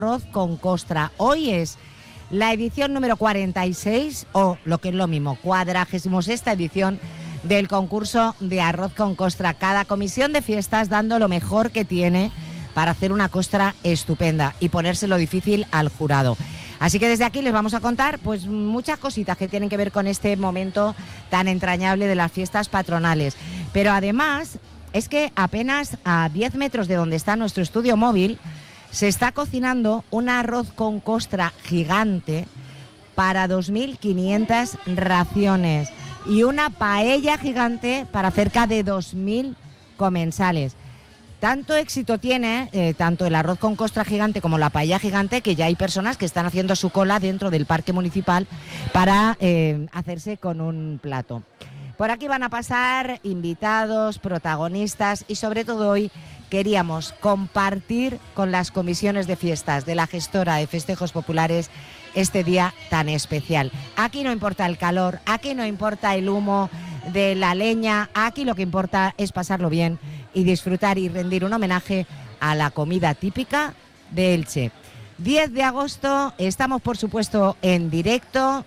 arroz con costra. Hoy es la edición número 46, o lo que es lo mismo, 46ª edición del concurso de arroz con costra. Cada comisión de fiestas dando lo mejor que tiene para hacer una costra estupenda y ponérselo difícil al jurado. Así que desde aquí les vamos a contar pues muchas cositas que tienen que ver con este momento tan entrañable de las fiestas patronales. Pero además es que apenas a 10 metros de donde está nuestro estudio móvil se está cocinando un arroz con costra gigante para 2.500 raciones y una paella gigante para cerca de 2.000 comensales. Tanto éxito tiene tanto el arroz con costra gigante como la paella gigante que ya hay personas que están haciendo su cola dentro del parque municipal para hacerse con un plato. Por aquí van a pasar invitados, protagonistas y sobre todo hoy queríamos compartir con las comisiones de fiestas de la gestora de festejos populares este día tan especial. Aquí no importa el calor, aquí no importa el humo de la leña, aquí lo que importa es pasarlo bien y disfrutar y rendir un homenaje a la comida típica de Elche. 10 de agosto, estamos por supuesto en directo,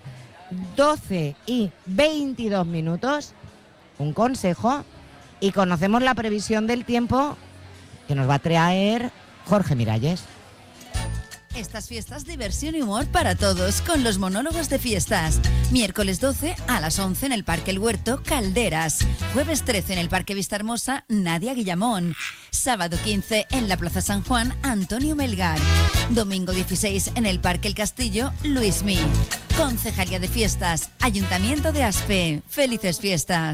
12:22, un consejo y conocemos la previsión del tiempo que nos va a traer Jorge Miralles. Estas fiestas, diversión y humor para todos con los monólogos de fiestas. Miércoles 12 a las 11 en el Parque El Huerto, Calderas. Jueves 13 en el Parque Vista Hermosa, Nadia Guillamón. Sábado 15 en la Plaza San Juan, Antonio Melgar. Domingo 16 en el Parque El Castillo, Luismi. Concejalía de Fiestas, Ayuntamiento de Aspe. Felices fiestas.